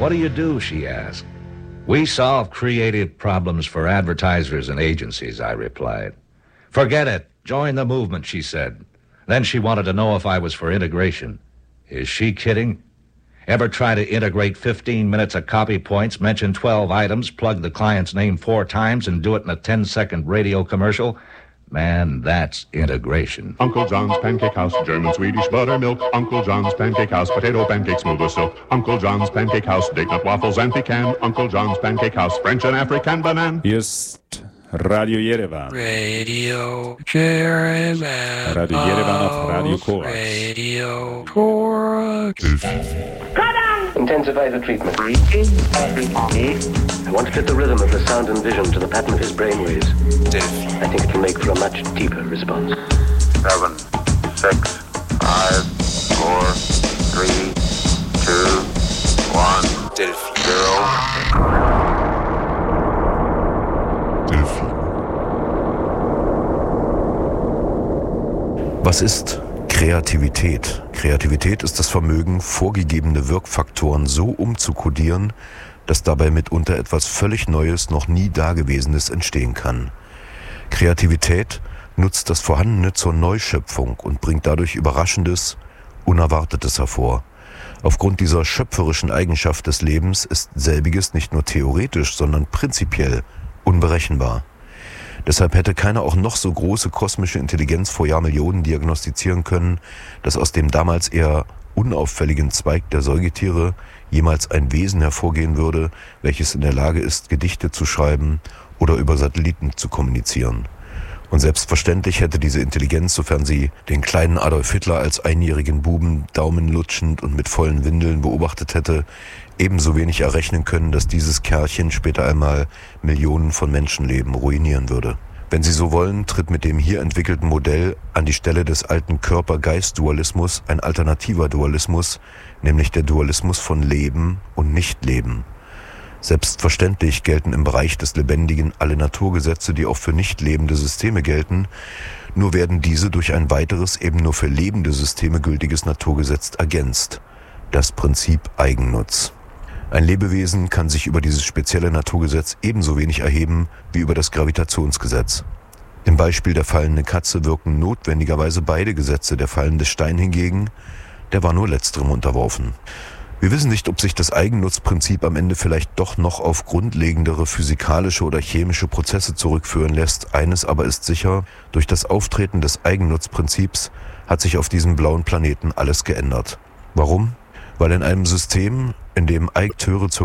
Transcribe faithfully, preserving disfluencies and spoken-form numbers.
What do you do, she asked. We solve creative problems for advertisers and agencies, I replied. Forget it. Join the movement, she said. Then she wanted to know if I was for integration. Is she kidding? Ever try to integrate fifteen minutes of copy points, mention twelve items, plug the client's name four times, and do it in a ten-second radio commercial? Man, that's integration. Uncle John's Pancake House, German Swedish buttermilk. Uncle John's Pancake House, potato pancakes smooth as silk. Uncle John's Pancake House, date nut waffles and pecan. Uncle John's Pancake House, French and African banana. Hier ist Radio Yerevan. Radio Yerevan. Radio Yerevan auf Radio Korax. Radio Korax. Intensify the treatment. I want to fit the rhythm of the sound and vision to the pattern of his brainwaves. I think it will make for a much deeper response. Seven, six, five, four, three, two, one, zero. Was ist Kreativität? Kreativität ist das Vermögen, vorgegebene Wirkfaktoren so umzukodieren, dass dabei mitunter etwas völlig Neues, noch nie Dagewesenes entstehen kann. Kreativität nutzt das Vorhandene zur Neuschöpfung und bringt dadurch Überraschendes, Unerwartetes hervor. Aufgrund dieser schöpferischen Eigenschaft des Lebens ist selbiges nicht nur theoretisch, sondern prinzipiell unberechenbar. Deshalb hätte keine auch noch so große kosmische Intelligenz vor Jahrmillionen diagnostizieren können, dass aus dem damals eher unauffälligen Zweig der Säugetiere jemals ein Wesen hervorgehen würde, welches in der Lage ist, Gedichte zu schreiben oder über Satelliten zu kommunizieren. Und selbstverständlich hätte diese Intelligenz, sofern sie den kleinen Adolf Hitler als einjährigen Buben daumenlutschend und mit vollen Windeln beobachtet hätte, ebenso wenig errechnen können, dass dieses Kerlchen später einmal Millionen von Menschenleben ruinieren würde. Wenn Sie so wollen, tritt mit dem hier entwickelten Modell an die Stelle des alten Körper-Geist-Dualismus ein alternativer Dualismus, nämlich der Dualismus von Leben und Nichtleben. Selbstverständlich gelten im Bereich des Lebendigen alle Naturgesetze, die auch für nicht lebende Systeme gelten, nur werden diese durch ein weiteres, eben nur für lebende Systeme gültiges Naturgesetz ergänzt: das Prinzip Eigennutz. Ein Lebewesen kann sich über dieses spezielle Naturgesetz ebenso wenig erheben wie über das Gravitationsgesetz. Im Beispiel der fallenden Katze wirken notwendigerweise beide Gesetze. Der fallende Stein hingegen, der war nur letzterem unterworfen. Wir wissen nicht, ob sich das Eigennutzprinzip am Ende vielleicht doch noch auf grundlegendere physikalische oder chemische Prozesse zurückführen lässt. Eines aber ist sicher: Durch das Auftreten des Eigennutzprinzips hat sich auf diesem blauen Planeten alles geändert. Warum? Weil in einem System, in dem Akteure zur